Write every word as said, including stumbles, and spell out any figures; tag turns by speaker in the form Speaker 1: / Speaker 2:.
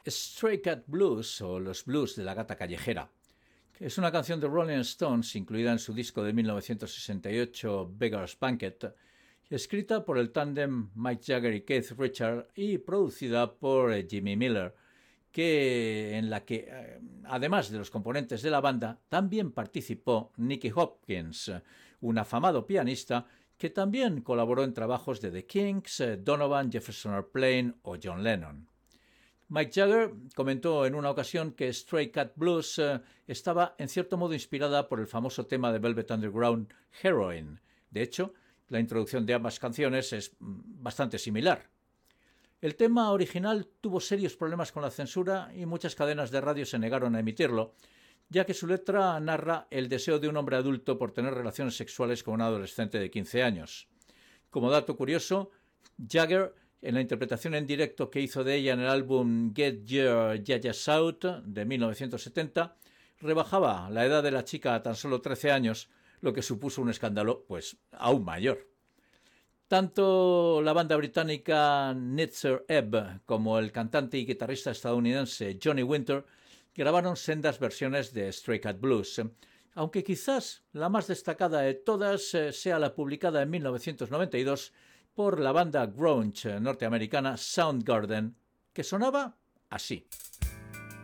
Speaker 1: Stray Cat Blues, o Los Blues de la Gata Callejera, que es una canción de Rolling Stones incluida en su disco de mil novecientos sesenta y ocho Beggar's Banquet, escrita por el tándem Mick Jagger y Keith Richards y producida por Jimmy Miller, que, en la que, además de los componentes de la banda, también participó Nicky Hopkins, un afamado pianista que también colaboró en trabajos de The Kinks, Donovan, Jefferson Airplane o John Lennon. Mick Jagger comentó en una ocasión que Stray Cat Blues eh, estaba en cierto modo inspirada por el famoso tema de Velvet Underground, Heroin. De hecho, la introducción de ambas canciones es bastante similar. El tema original tuvo serios problemas con la censura y muchas cadenas de radio se negaron a emitirlo, ya que su letra narra el deseo de un hombre adulto por tener relaciones sexuales con un adolescente de quince años. Como dato curioso, Jagger, en la interpretación en directo que hizo de ella en el álbum Get Your Yayas Out de mil novecientos setenta, rebajaba la edad de la chica a tan solo trece años, lo que supuso un escándalo pues aún mayor. Tanto la banda británica Nitzer Ebb como el cantante y guitarrista estadounidense Johnny Winter grabaron sendas versiones de Stray Cat Blues, aunque quizás la más destacada de todas sea la publicada en mil novecientos noventa y dos por la banda grunge norteamericana Soundgarden, que sonaba así.